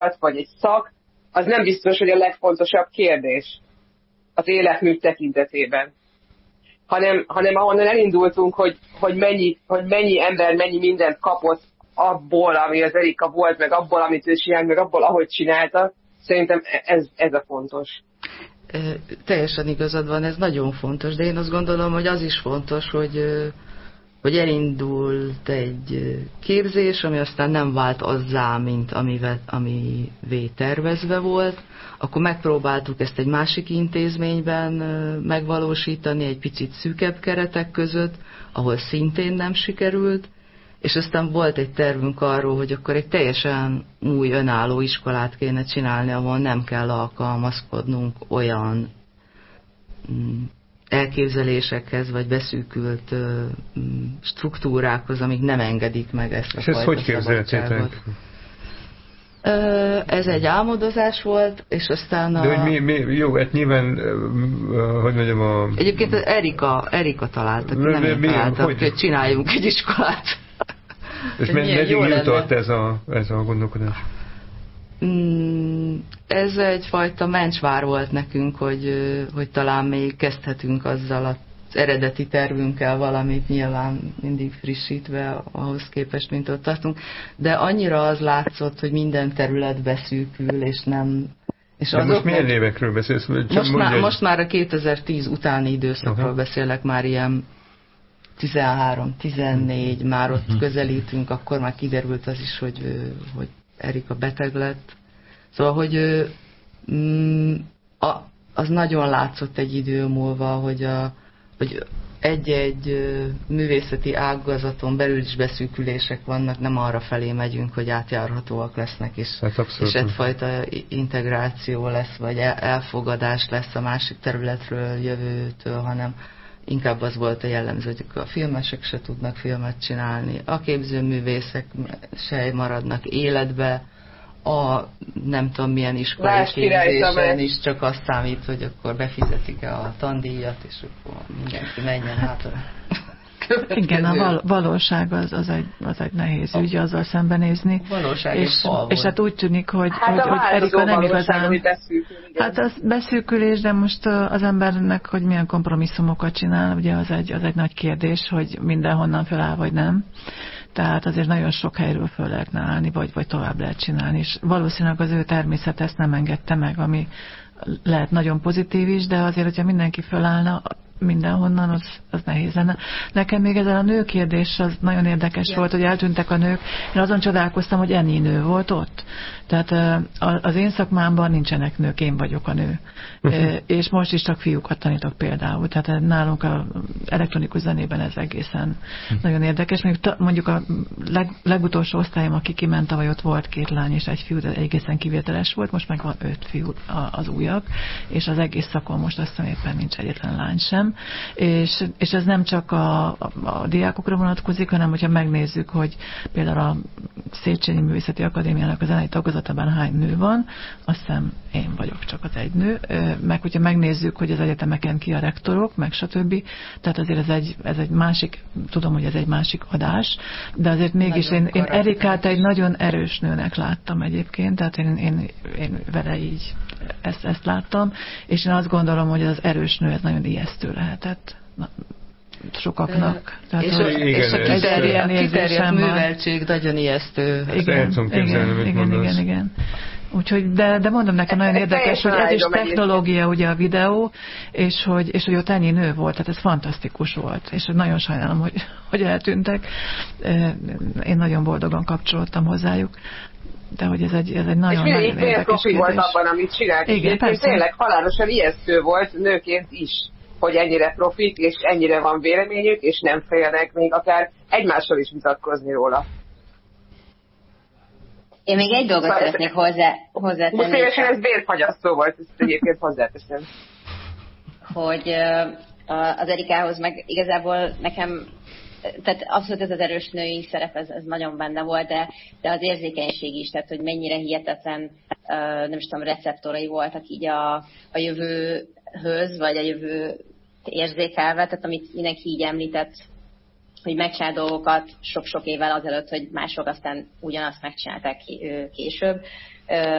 vagy egy szak, az nem biztos, hogy a legfontosabb kérdés az életmű tekintetében. Hanem ahonnan elindultunk, hogy mennyi ember, mennyi mindent kapott abból, ami az Erika volt, meg abból, amit ő csinált, meg abból, ahogy csinálta. Szerintem ez a fontos. Teljesen igazad van, ez nagyon fontos, de én azt gondolom, hogy az is fontos, hogy elindult egy képzés, ami aztán nem vált azzá, mint amivé tervezve volt. Akkor megpróbáltuk ezt egy másik intézményben megvalósítani, egy picit szűkebb keretek között, ahol szintén nem sikerült, és aztán volt egy tervünk arról, hogy akkor egy teljesen új önálló iskolát kéne csinálni, ahol nem kell alkalmazkodnunk olyan elképzelésekhez, vagy beszűkült struktúrákhoz, amik nem engedik meg ezt a fajta szabadságot. És ezt hogy képzeltétek? Ez egy álmodozás volt, és aztán De hogy jó, hát nyilván, hogy mondjam Egyébként Erika találta, nem én találtam, hogy csináljunk egy iskolát. És meddig jutott ez a gondolkodás? Ez egyfajta mencsvár volt nekünk, hogy talán még kezdhetünk azzal az eredeti tervünkkel valamit, nyilván mindig frissítve ahhoz képest, mint ott tartunk, de annyira az látszott, hogy minden terület beszűkül, és nem... És de most milyen évekről beszélsz? Most már a 2010 utáni időszakról beszélek, már ilyen 13-14, már ott közelítünk, akkor már kiderült az is, hogy Erika beteg lett. Szóval, hogy az nagyon látszott egy idő múlva, hogy egy-egy művészeti ágazaton belül is beszűkülések vannak, nem arra felé megyünk, hogy átjárhatóak lesznek, és egyfajta integráció lesz, vagy elfogadás lesz a másik területről jövőtől, hanem inkább az volt a jellemző, hogy a filmesek se tudnak filmet csinálni, a képzőművészek se maradnak életbe, a nem tudom milyen iskolai képzésen is csak azt számít, hogy akkor befizetik-e a tandíjat, és akkor mindenki menjen hátra. Igen, a valóság az egy nehéz ügy, azzal szembenézni. És hát úgy tűnik, hogy Erika nem igazán... Hát az beszűkülés, de most az embernek, hogy milyen kompromisszumokat csinál, ugye az egy nagy kérdés, hogy mindenhonnan feláll, vagy nem. Tehát azért nagyon sok helyről föl lehetne állni, vagy tovább lehet csinálni. És valószínűleg az ő természet ezt nem engedte meg, ami lehet nagyon pozitív is, de azért, hogyha mindenki fölállna mindenhonnan, az nehéz lenne. Nekem még ezzel a nő kérdés az nagyon érdekes volt, hogy eltűntek a nők. Én azon csodálkoztam, hogy ennyi nő volt ott. Tehát az én szakmámban nincsenek nők, én vagyok a nő. És most is csak fiúkat tanítok például. Tehát nálunk az elektronikus zenében ez egészen nagyon érdekes. Mondjuk a legutolsó osztályom, aki kiment, tavaly ott volt 2 lány és 1 fiú, de egészen kivételes volt, most meg van 5 fiú az újak, és az egész szakon most azt hiszem éppen nincs egyetlen lány sem. És ez nem csak a diákokra vonatkozik, hanem hogyha megnézzük, hogy például a Széchenyi Művészeti Akadémiának a zenei tagozatában hány nő van, azt hiszem én vagyok csak az egy nő, meg hogyha megnézzük, hogy az egyetemeken ki a rektorok, meg stb. Tehát azért ez egy másik, tudom, hogy ez egy másik adás, de azért mégis én Erikát egy nagyon erős nőnek láttam egyébként, tehát én vele így ezt láttam, és én azt gondolom, hogy az erős nő ez nagyon ijesztő lehetett sokaknak. Tehát és a kiterjedt műveltség nagyon ijesztő. Igen. Úgyhogy, de mondom nekem nagyon érdekes, hogy ez is technológia ugye a videó, és hogy ott ennyi nő volt, tehát ez fantasztikus volt, és nagyon sajnálom, hogy eltűntek. Én nagyon boldogan kapcsolódtam hozzájuk. De hogy ez egy nagyon érdekes kérdés. És profi volt abban, amit csinált. Igen, persze. Tényleg halálosan ijesztő volt nőként is, hogy ennyire profik, és ennyire van véleményük, és nem félnek még akár egymással is vitatkozni róla. Én még egy dolgot szeretnék hozzátenni. 20 évesen ez bérfagyasztó volt, ezt egyébként hozzáteszem. Hogy az Erikához meg igazából nekem, tehát abszolút ez az erős női szerep, ez nagyon benne volt, de az érzékenység is, tehát hogy mennyire hihetetlen, nem is tudom, receptorai voltak így a jövőhöz, vagy a jövő érzékelve, tehát amit mindenki így említett, hogy megcsinál dolgokat sok-sok évvel azelőtt, hogy mások aztán ugyanazt megcsinálták később.